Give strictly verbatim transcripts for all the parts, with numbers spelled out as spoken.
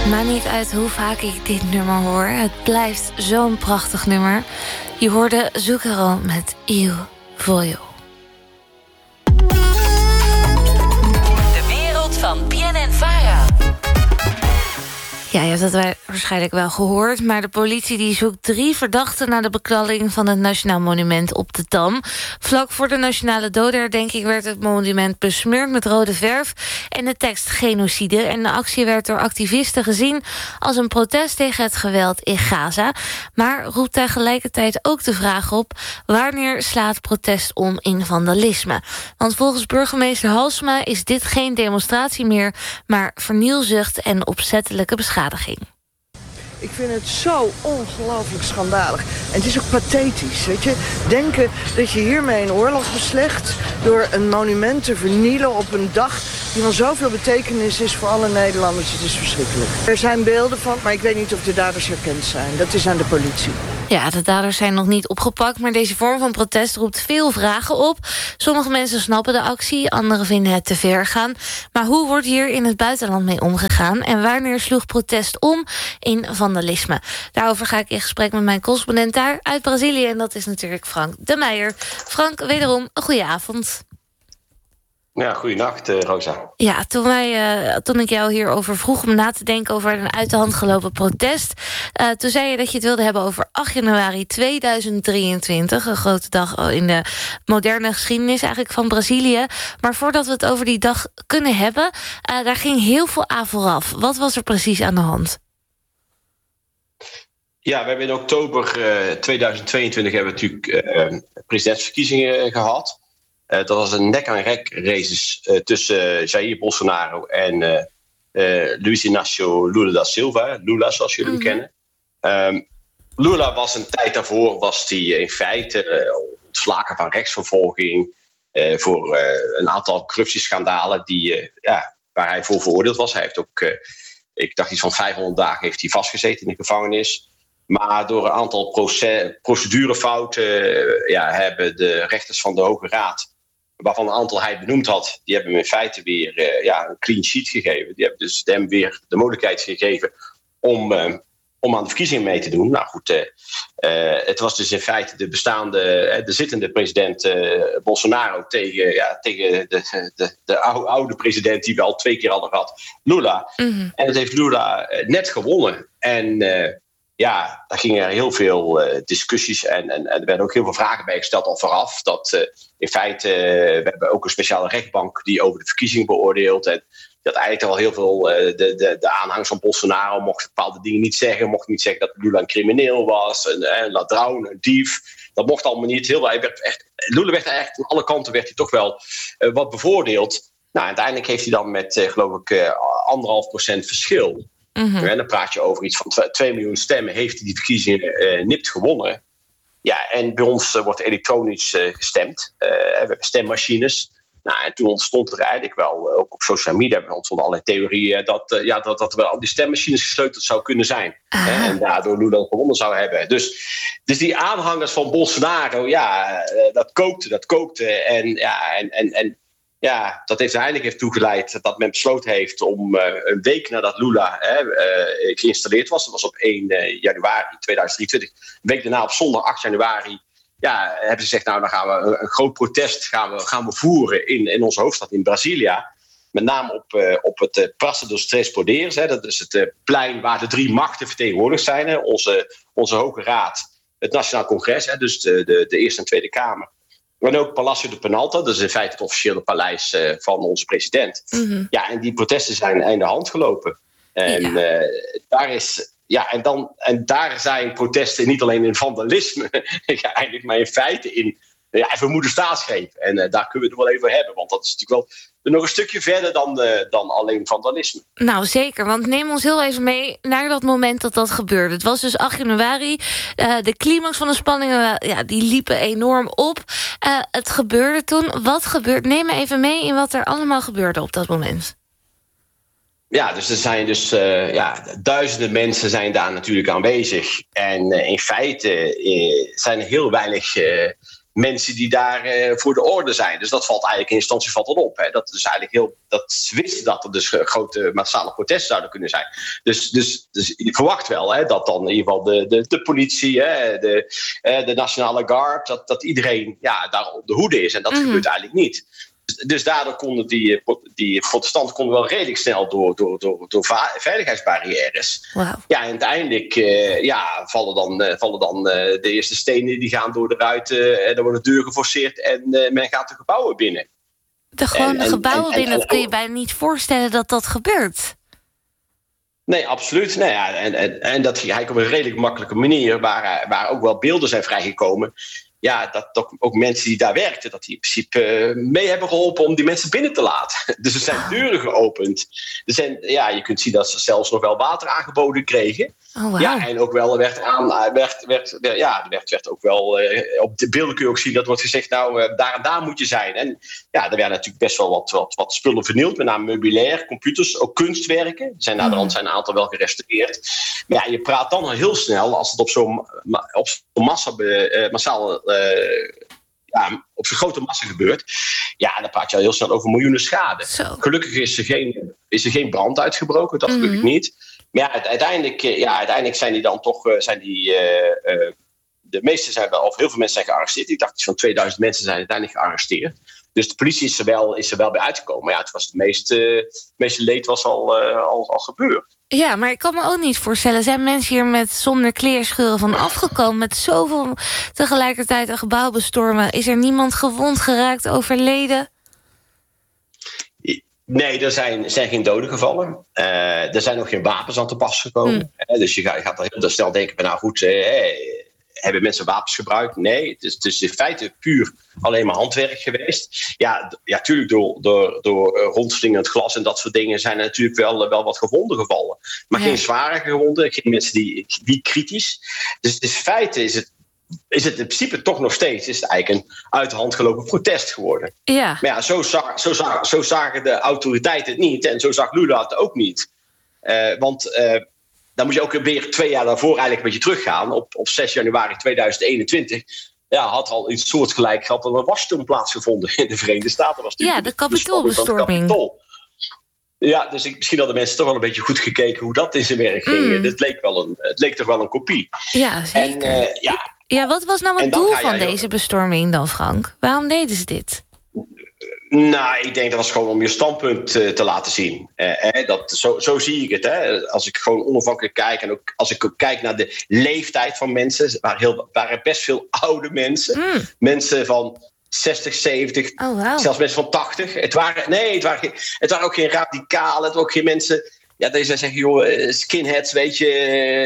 Maakt niet uit hoe vaak ik dit nummer hoor. Het blijft zo'n prachtig nummer. Je hoorde Zucchero met Il Voglio. De wereld van B N N-Vara. Ja, je hebt het waarschijnlijk wel gehoord, maar de politie die zoekt drie verdachten naar de beknalling van het Nationaal Monument op de Dam. Vlak voor de Nationale Dodenherdenking werd het monument besmeurd met rode verf en de tekst genocide. En de actie werd door activisten gezien als een protest tegen het geweld in Gaza. Maar roept tegelijkertijd ook de vraag op: wanneer slaat protest om in vandalisme? Want volgens burgemeester Halsema is dit geen demonstratie meer, maar vernielzucht en opzettelijke beschadiging. Ik vind het zo ongelooflijk schandalig. En het is ook pathetisch, weet je. Denken dat je hiermee een oorlog beslecht door een monument te vernielen op een dag die van zoveel betekenis is voor alle Nederlanders. Het is verschrikkelijk. Er zijn beelden van, maar ik weet niet of de daders herkend zijn. Dat is aan de politie. Ja, de daders zijn nog niet opgepakt, maar deze vorm van protest roept veel vragen op. Sommige mensen snappen de actie, anderen vinden het te ver gaan. Maar hoe wordt hier in het buitenland mee omgegaan? En wanneer sloeg protest om in vandalisme? Daarover ga ik in gesprek met mijn correspondent daar uit Brazilië. En dat is natuurlijk Frank de Meijer. Frank, wederom een goede avond. Ja, goeienacht, uh, Rosa. Ja, toen, wij, uh, toen ik jou hierover vroeg om na te denken over een uit de hand gelopen protest, Uh, toen zei je dat je het wilde hebben over acht januari tweeduizend drieëntwintig. Een grote dag in de moderne geschiedenis eigenlijk van Brazilië. Maar voordat we het over die dag kunnen hebben, uh, daar ging heel veel aan vooraf. Wat was er precies aan de hand? Ja, we hebben in oktober uh, tweeduizend tweeëntwintig hebben we natuurlijk uh, presidentsverkiezingen gehad. Uh, dat was een nek-aan-nek races uh, tussen Jair Bolsonaro en uh, uh, Luiz Inácio Lula da Silva. Lula, zoals jullie hem mm-hmm. kennen. Um, Lula was een tijd daarvoor was die in feite uh, ontslagen van rechtsvervolging uh, voor uh, een aantal corruptieschandalen die, uh, ja, waar hij voor veroordeeld was. Hij heeft ook, uh, ik dacht iets van vijfhonderd dagen heeft hij vastgezeten in de gevangenis. Maar door een aantal proce- procedurefouten uh, ja, hebben de rechters van de Hoge Raad, waarvan een aantal hij benoemd had, die hebben hem in feite weer uh, ja, een clean sheet gegeven. Die hebben dus hem weer de mogelijkheid gegeven om, uh, om aan de verkiezingen mee te doen. Nou goed, uh, uh, het was dus in feite de bestaande, uh, de zittende president uh, Bolsonaro tegen, ja, tegen de, de, de oude president die we al twee keer hadden gehad, Lula. Mm-hmm. En het heeft Lula uh, net gewonnen. En uh, ja, daar gingen er heel veel uh, discussies en, en, en er werden ook heel veel vragen bij gesteld al vooraf. Dat uh, in feite, uh, we hebben ook een speciale rechtbank die over de verkiezingen beoordeelt. En dat eigenlijk al heel veel, uh, de, de, de aanhangers van Bolsonaro mochten bepaalde dingen niet zeggen. Mochten niet zeggen dat Lula een crimineel was, een, een ladroon, een dief. Dat mocht allemaal niet. Heel, hij werd echt, Lula werd echt aan alle kanten werd hij toch wel uh, wat bevoordeeld. Nou, uiteindelijk heeft hij dan met, uh, geloof ik, uh, anderhalf procent verschil. Mm-hmm. En dan praat je over iets van twee miljoen stemmen. Heeft hij die verkiezingen uh, nipt gewonnen? Ja, en bij ons uh, wordt elektronisch uh, gestemd. Uh, we hebben stemmachines. Nou, en toen ontstond er eigenlijk wel, uh, ook op social media, ontstonden allerlei theorieën dat, uh, ja, dat, dat wel al die stemmachines gesleuteld zou kunnen zijn. Uh, en daardoor Lula gewonnen zou hebben. Dus, dus die aanhangers van Bolsonaro, ja, uh, dat kookte, dat kookte. En ja, en, en, en Ja, dat heeft uiteindelijk heeft toegeleid dat men besloten heeft om uh, een week nadat Lula uh, uh, geïnstalleerd was, dat was op één januari tweeduizend drieëntwintig, een week daarna op zondag acht januari, ja, hebben ze gezegd, nou dan gaan we een, een groot protest gaan we, gaan we voeren in, in onze hoofdstad in Brasilia. Met name op, uh, op het uh, Praça dos Três Poderes, hè, dat is het uh, plein waar de drie machten vertegenwoordigd zijn. Hè, onze, onze Hoge Raad, het Nationaal Congres, hè, dus de, de, de Eerste en Tweede Kamer. En ook Palácio de Planalto, dat is in feite het officiële paleis uh, van onze president. Mm-hmm. Ja, en die protesten zijn einde hand gelopen. En, ja. uh, daar is, ja, en, dan, en daar zijn protesten niet alleen in vandalisme, ja, eigenlijk, maar in feite in ja, vermoede staatsgreep. En uh, daar kunnen we het wel even hebben, want dat is natuurlijk wel nog een stukje verder dan, uh, dan alleen vandalisme. Nou, zeker, want neem ons heel even mee naar dat moment dat dat gebeurde. Het was dus acht januari. Uh, de climax van de spanningen, ja, die liepen enorm op. Uh, het gebeurde toen. Wat gebeurde? Neem me even mee in wat er allemaal gebeurde op dat moment. Ja, dus er zijn dus uh, ja, duizenden mensen zijn daar natuurlijk aanwezig. En uh, in feite uh, zijn er heel weinig Uh, mensen die daar uh, voor de orde zijn. Dus dat valt eigenlijk in instantie valt dat op. Hè. Dat is eigenlijk heel, dat ze wisten dat er dus grote massale protesten zouden kunnen zijn. Dus, dus, dus je verwacht wel hè, dat dan in ieder geval de, de, de politie, hè, de, uh, de Nationale Guard, dat, dat iedereen ja, daar op de hoede is. En dat mm. gebeurt eigenlijk niet. Dus, dus daardoor konden die, die protestanten konden wel redelijk snel door, door, door, door veiligheidsbarrières. Wow. Ja, en uiteindelijk uh, ja, vallen dan, uh, vallen dan uh, de eerste stenen die gaan door de ruiten. En dan wordt de deur geforceerd en uh, men gaat de gebouwen binnen. De gewoon de gebouwen en, en, binnen, en, dat kun je bijna niet voorstellen dat dat gebeurt. Nee, absoluut. Nou ja, en, en, en dat ging eigenlijk op een redelijk makkelijke manier, waar, waar ook wel beelden zijn vrijgekomen. Ja, dat, dat ook mensen die daar werkten, dat die in principe uh, mee hebben geholpen om die mensen binnen te laten. Dus er zijn deuren geopend. Er zijn, ja, je kunt zien dat ze zelfs nog wel water aangeboden kregen. Oh, wow. Ja, en ook wel werd aan, werd, werd, werd, ja, werd, werd ook wel, uh, op de beelden kun je ook zien dat wordt gezegd, nou, uh, daar en daar moet je zijn. En ja, er werden natuurlijk best wel wat, wat, wat spullen vernield, met name meubilair, computers, ook kunstwerken. Er zijn naderhand zijn een aantal wel gerestaureerd. Maar ja, je praat dan heel snel, als het op zo'n, op zo'n massa, uh, massaal Uh, ja, op zo'n grote massa gebeurt, ja, dan praat je al heel snel over miljoenen schade. Zo. Gelukkig is er geen, is er geen brand uitgebroken, dat mm-hmm. gelukkig niet. Maar ja, uiteindelijk, ja, uiteindelijk zijn die dan toch, zijn die, uh, uh, de meeste zijn wel, of heel veel mensen zijn gearresteerd. Ik dacht, van tweeduizend mensen zijn uiteindelijk gearresteerd. Dus de politie is er wel, is er wel bij uitgekomen. Maar ja, het, was het, meeste, het meeste leed was al, uh, al, al gebeurd. Ja, maar ik kan me ook niet voorstellen, zijn mensen hier met zonder kleerscheuren van afgekomen, met zoveel tegelijkertijd een gebouw bestormen? Is er niemand gewond geraakt, overleden? Nee, er zijn, zijn geen doden gevallen. Uh, er zijn nog geen wapens aan te pas gekomen. Mm. Uh, dus je gaat, je gaat al heel snel denken, nou goed, uh, hebben mensen wapens gebruikt? Nee, het is, het is in feite puur alleen maar handwerk geweest. Ja, ja tuurlijk door, door, door uh, rondslingend glas en dat soort dingen zijn er natuurlijk wel, wel wat gewonden gevallen. Maar ja. geen zware gewonden, geen mensen die, die kritisch. Dus in feite is het, is het in principe toch nog steeds is het eigenlijk een uit de hand gelopen protest geworden. Ja. Maar ja, zo, zag, zo, zag, zo zagen de autoriteiten het niet en zo zag Lula het ook niet. Uh, want uh, dan moet je ook weer twee jaar daarvoor eigenlijk een beetje teruggaan. Op, op zes januari tweeduizend eenentwintig ja, had al iets soortgelijk gehad dat een Washington plaatsgevonden in de Verenigde Staten. Was ja, de Capitoolbestorming. Ja, dus ik, misschien hadden mensen toch wel een beetje goed gekeken hoe dat in zijn werk ging. Mm. Het, leek wel een, het leek toch wel een kopie. Ja, zeker. En, uh, ja, ja, wat was nou het doel van deze bestorming dan, Frank? Waarom deden ze dit? Nou, ik denk dat was gewoon om je standpunt uh, te laten zien. Uh, eh, dat, zo, zo zie ik het. Hè. Als ik gewoon onafhankelijk kijk en ook als ik ook kijk naar de leeftijd van mensen, waren, heel, waren best veel oude mensen. Mm. Mensen van zestig, zeventig, oh, wow. zelfs mensen van tachtig. Het waren, nee, het waren, het waren ook geen radicalen, het waren ook geen mensen. Ja, deze zeggen, joh, skinheads, weet je,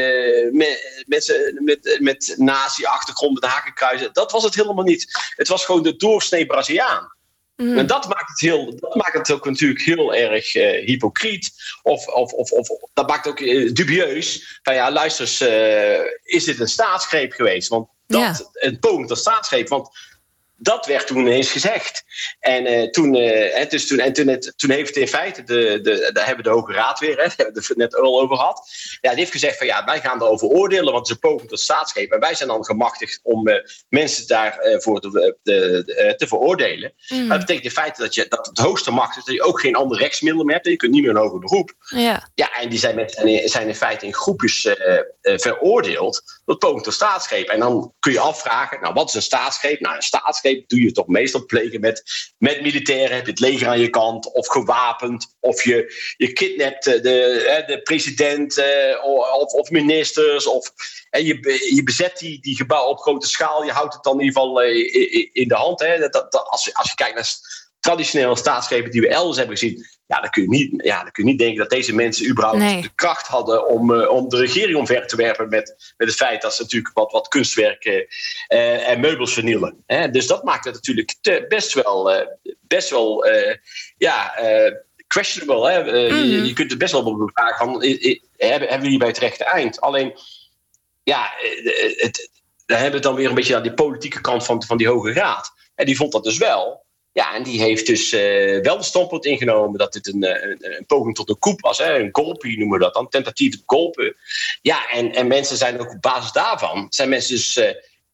me, mensen met, met nazi-achtergrond, met hakenkruizen. Dat was het helemaal niet. Het was gewoon de doorsnee Braziliaan. Mm. En dat maakt het, heel, dat maakt het ook natuurlijk heel erg uh, hypocriet. Of, of, of, of dat maakt het ook uh, dubieus. Van ja, luister eens, uh, is dit een staatsgreep geweest? Want dat, ja. een poging tot staatsgreep. Want dat werd toen ineens gezegd. En, uh, toen, uh, dus toen, en toen, het, toen heeft in feite, de, de, daar hebben we de Hoge Raad weer, hè, daar hebben we het net al over gehad. Ja, die heeft gezegd van ja, wij gaan erover oordelen, want het is een poging tot staatsgreep. En wij zijn dan gemachtigd om uh, mensen daarvoor uh, te, de, de, te veroordelen. Mm. Dat betekent in feite dat, je, dat het hoogste macht is, dat je ook geen andere rechtsmiddelen meer hebt. En je kunt niet meer een hoger beroep. Ja, ja en die zijn, met, zijn in feite in groepjes uh, uh, veroordeeld tot poging tot staatsgreep. En dan kun je afvragen, nou wat is een staatsgreep? Nou, een staatsgreep doe je toch meestal plegen met, met militairen. Heb je het leger aan je kant of gewapend. Of je, je kidnapt de, de president of, of ministers. Of, en je, je bezet die, die gebouwen op grote schaal. Je houdt het dan in ieder geval in de hand. Hè. Dat, dat, als, als je kijkt naar traditionele staatsgrepen die we elders hebben gezien. Ja, dan kun je niet, ja, dan kun je niet denken dat deze mensen überhaupt nee. de kracht hadden om, uh, om de regering omver te werpen met, met het feit dat ze natuurlijk wat, wat kunstwerken uh, en meubels vernielen. Hè? Dus dat maakt het natuurlijk te, best wel, uh, best wel uh, ja, uh, questionable. Hè? Uh, mm-hmm. je, je kunt het best wel bevragen van, uh, uh, hebben, hebben we hier bij het rechte eind? Alleen, ja, uh, het, dan hebben we dan weer een beetje aan die politieke kant van, van die Hoge Raad. En die vond dat dus wel. Ja, en die heeft dus uh, wel de standpunt ingenomen dat dit een, een, een poging tot een coup was. Hè? Een golpe noemen we dat dan, tentatieve golpe. Ja, en, en mensen zijn ook op basis daarvan, zijn mensen dus uh,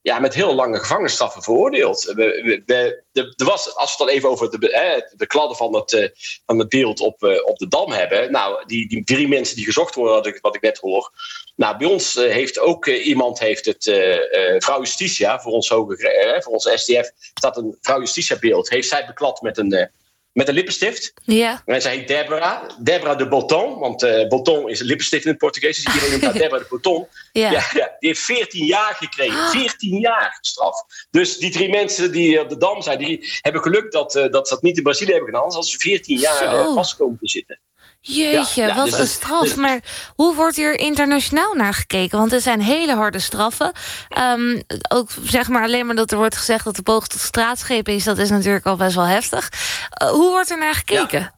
ja, met heel lange gevangenisstraffen veroordeeld. We, we, we, de, er was, als we het dan even over de, eh, de kladden van het, uh, van het beeld op, uh, op de Dam hebben. Nou, die, die drie mensen die gezocht worden, wat ik, wat ik net hoor. Nou, bij ons uh, heeft ook uh, iemand heeft het, uh, uh, vrouw Justitia, voor ons, hoge, uh, voor ons S T F, staat een vrouw Justitia beeld. Heeft zij beklad met een... Uh, Met een lippenstift. Ja. En zij heet Deborah. Deborah de Botton. Want uh, Botton is een lippenstift in het Portugees. Dus iedereen noemt haar Deborah de Botton. Ja. Ja, ja, die heeft veertien jaar gekregen. veertien jaar straf. Dus die drie mensen die op de Dam zijn, die hebben geluk dat, uh, dat ze dat niet in Brazilië hebben gedaan. Anders hadden ze veertien jaar uh, vast komen te zitten. Jeetje, ja, ja, wat dus een straf. Dus, maar hoe wordt hier internationaal naar gekeken? Want er zijn hele harde straffen. Um, ook zeg maar alleen maar dat er wordt gezegd dat de poging tot straatschepen is, dat is natuurlijk al best wel heftig. Uh, hoe wordt er naar gekeken? Ja.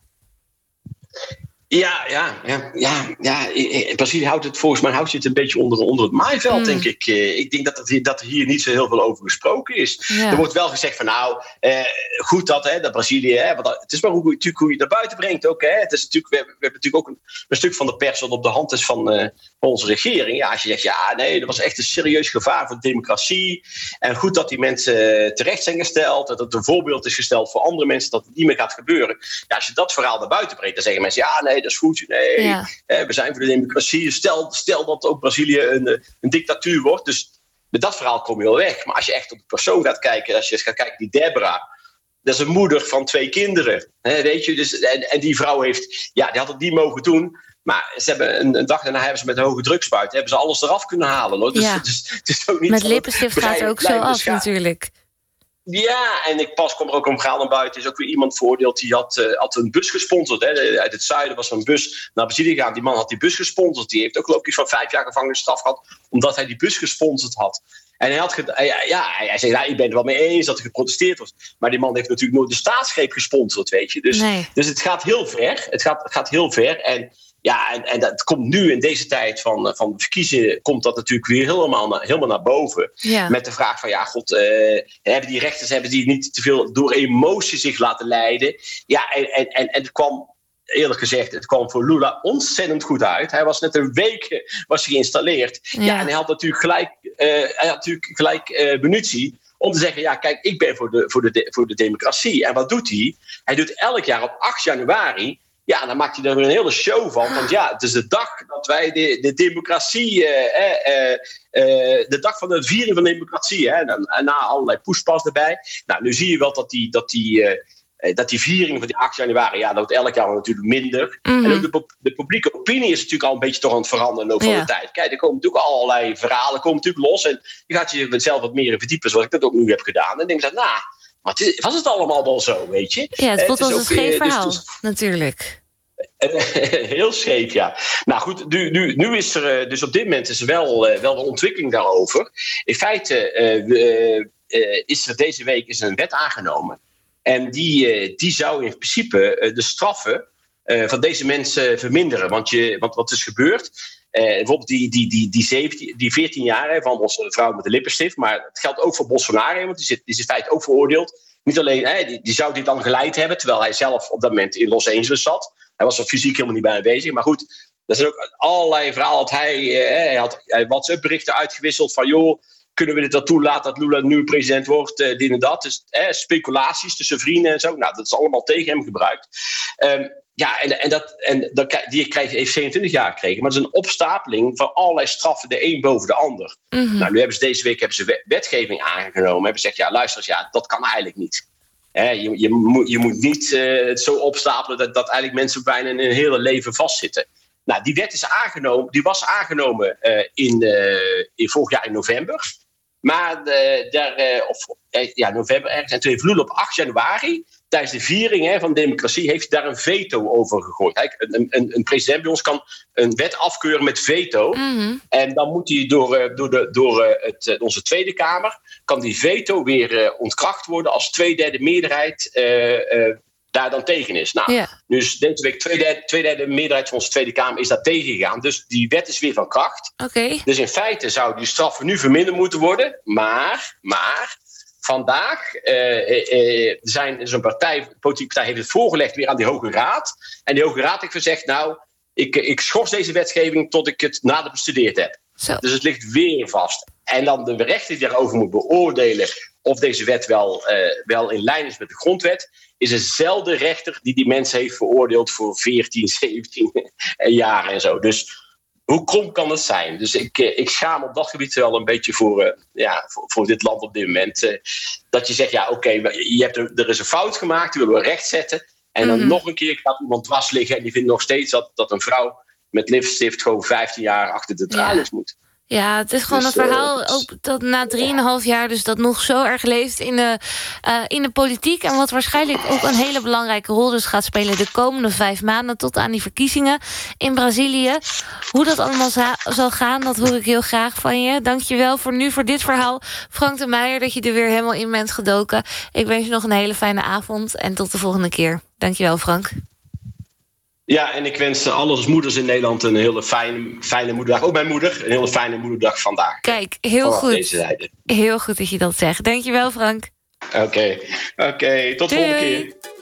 Ja, ja, ja, ja, ja. Brazilië houdt het volgens mij houdt het een beetje onder, onder het maaiveld, mm. denk ik. Ik denk dat, het hier, dat er hier niet zo heel veel over gesproken is. Ja. Er wordt wel gezegd van nou, eh, goed dat, hè, dat Brazilië, hè, want het is maar hoe, natuurlijk hoe je het naar buiten brengt ook. Hè. Het is natuurlijk, we, hebben, we hebben natuurlijk ook een, een stuk van de pers dat op de hand is van, uh, van onze regering. Ja, als je zegt, ja, nee, er was echt een serieus gevaar voor de democratie. En goed dat die mensen terecht zijn gesteld. Dat het een voorbeeld is gesteld voor andere mensen dat het niet meer gaat gebeuren. Ja, als je dat verhaal naar buiten brengt, dan zeggen mensen, ja, nee, dat is goed. Nee, ja. hè, we zijn voor de democratie. Stel, stel dat ook Brazilië een, een dictatuur wordt. Dus met dat verhaal kom je wel weg. Maar als je echt op de persoon gaat kijken, als je gaat kijken, die Deborah, dat is een moeder van twee kinderen. Hè, weet je? Dus, en, en die vrouw heeft, ja, die had het niet mogen doen. Maar ze hebben een, een dag daarna hebben ze met een hoge drukspuit hebben ze alles eraf kunnen halen. Hoor. Dus, ja. dus, het is ook niet met lippenstift gaat het ook zo af scha- natuurlijk. Ja, en ik pas kwam er ook om verhaal naar buiten. Er is ook weer iemand veroordeeld die had, uh, had een bus gesponsord. Hè. Uit het zuiden was er een bus naar Brazilië gegaan. Die man had die bus gesponsord. Die heeft ook geloof ik iets van vijf jaar gevangenisstraf gehad, omdat hij die bus gesponsord had. En hij had ged- ja, ja, hij zei, nou, ik ben het wel mee eens dat er geprotesteerd wordt. Maar die man heeft natuurlijk nooit de staatsgreep gesponsord, weet je. Dus, nee. dus het gaat heel ver. Het gaat, het gaat heel ver. En ja, en, en dat komt nu in deze tijd van, van de verkiezingen, komt dat natuurlijk weer helemaal naar, helemaal naar boven. Ja. Met de vraag van, ja, god, uh, hebben die rechters hebben die niet te veel door emotie zich laten leiden? Ja, en, en, en, en het kwam, eerlijk gezegd, het kwam voor Lula ontzettend goed uit. Hij was net een week was geïnstalleerd. Ja. Ja, en hij had natuurlijk gelijk, uh, hij had natuurlijk gelijk uh, munitie om te zeggen, ja, kijk, ik ben voor de, voor, de de, voor de democratie. En wat doet hij? Hij doet elk jaar op acht januari... Ja, dan maakt hij er weer een hele show van. Want ja, het is de dag dat wij de, de democratie... Eh, eh, eh, de dag van de viering van de democratie. Hè, en, en na allerlei poespas erbij. Nou, nu zie je wel dat die, dat die, uh, dat die viering van die acht januari... Ja, dat wordt elk jaar natuurlijk minder. Mm-hmm. En ook de, de publieke opinie is natuurlijk al een beetje toch aan het veranderen ook van ja. de tijd. Kijk, er komen natuurlijk allerlei verhalen komen natuurlijk los. En je gaat je zelf wat meer in verdiepen, zoals ik dat ook nu heb gedaan. En dan denk je, nou... Maar het, was het allemaal wel zo, weet je? Ja, het voelt als een scheef verhaal, dus, dus, natuurlijk. Heel scheef, ja. Nou goed, nu, nu, nu is er dus op dit moment is er wel, uh, wel de ontwikkeling daarover. In feite uh, uh, is er deze week is er een wet aangenomen. En die, uh, die zou in principe uh, de straffen uh, van deze mensen verminderen. Want, je, want wat is gebeurd? Uh, bijvoorbeeld die, die, die, die, zeventien, die veertien jaar van onze vrouw met de lippenstift. Maar het geldt ook voor Bolsonaro, want die, zit, die is in feite ook veroordeeld. Niet alleen, hè, die, die zou dit dan geleid hebben, terwijl hij zelf op dat moment in Los Angeles zat. Hij was er fysiek helemaal niet bij aanwezig. Maar goed, er zijn ook allerlei verhalen. Dat hij, uh, hij had WhatsApp-berichten uitgewisseld van, joh, kunnen we dit dat toelaten dat Lula nu president wordt, uh, dit en dat. Dus eh, speculaties tussen vrienden en zo. Nou, dat is allemaal tegen hem gebruikt. Um, Ja, en, en, dat, en dat, die krijgt, heeft zevenentwintig jaar gekregen. Maar het is een opstapeling van allerlei straffen, de een boven de ander. Mm-hmm. Nou, nu hebben ze deze week hebben ze wetgeving aangenomen. Hebben gezegd, ja, luister eens, ja, dat kan eigenlijk niet. He, je, je, moet, je moet niet uh, het zo opstapelen dat, dat eigenlijk mensen bijna in hun hele leven vastzitten. Nou, die wet is aangenomen, die was aangenomen uh, in, uh, in vorig jaar in november. Maar uh, daar, uh, of, uh, ja, november ergens. En toen heeft Lula op acht januari... tijdens de viering hè, van democratie heeft hij daar een veto over gegooid. Hij, een, een, een president bij ons kan een wet afkeuren met veto. Mm-hmm. En dan moet hij door, door, de, door het, onze Tweede Kamer... kan die veto weer uh, ontkracht worden als tweederde meerderheid uh, uh, daar dan tegen is. Nou, yeah. Dus deze week tweederde, tweederde meerderheid van onze Tweede Kamer is daar tegen gegaan. Dus die wet is weer van kracht. Okay. Dus in feite zou die straffen nu verminderd moeten worden. Maar... maar Vandaag uh, uh, zijn zo'n partij, politieke partij heeft het voorgelegd weer aan die Hoge Raad. En die Hoge Raad heeft gezegd, nou, ik, ik schors deze wetgeving tot ik het nader bestudeerd heb. Zo. Dus het ligt weer vast. En dan de rechter die daarover moet beoordelen of deze wet wel, uh, wel in lijn is met de grondwet, is dezelfde rechter die die mensen heeft veroordeeld voor veertien, zeventien jaar en zo. Dus hoe krom kan het zijn? Dus ik, ik schaam op dat gebied wel een beetje voor, uh, ja, voor, voor dit land op dit moment. Uh, dat je zegt, ja oké, okay, je hebt er, er is een fout gemaakt, die willen we rechtzetten. En dan mm. nog een keer gaat iemand dwars liggen en die vindt nog steeds dat, dat een vrouw met lipstift gewoon vijftien jaar achter de tralies ja. moet. Ja, het is gewoon dus, een verhaal uh, ook dat na drieënhalf jaar dus dat nog zo erg leeft in de, uh, in de politiek. En wat waarschijnlijk ook een hele belangrijke rol dus gaat spelen de komende vijf maanden tot aan die verkiezingen in Brazilië. Hoe dat allemaal za- zal gaan, dat hoor ik heel graag van je. Dank je wel voor nu voor dit verhaal. Frank de Meijer, dat je er weer helemaal in bent gedoken. Ik wens je nog een hele fijne avond en tot de volgende keer. Dank je wel, Frank. Ja, en ik wens alle moeders in Nederland een hele fijne, fijne moederdag. Ook mijn moeder, een hele fijne moederdag vandaag. Kijk, heel goed. Deze heel goed dat je dat zegt. Dankjewel, Frank. Oké, okay. Oké, okay, tot de volgende keer.